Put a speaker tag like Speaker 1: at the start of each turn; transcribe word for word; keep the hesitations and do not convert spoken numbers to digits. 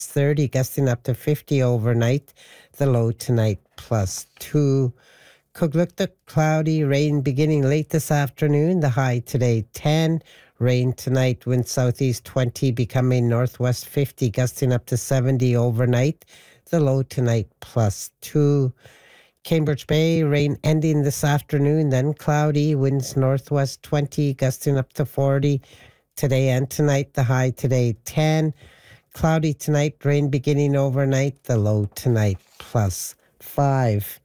Speaker 1: thirty, gusting up to fifty overnight. The low tonight plus two. Kugluktuk, cloudy, rain beginning late this afternoon. The high today ten. Rain tonight, wind southeast twenty, becoming northwest fifty, gusting up to seventy overnight. The low tonight plus two. Cambridge Bay, rain ending this afternoon, then cloudy, winds northwest twenty, gusting up to forty. Today and tonight, the high today ten. Cloudy tonight, rain beginning overnight, the low tonight plus five.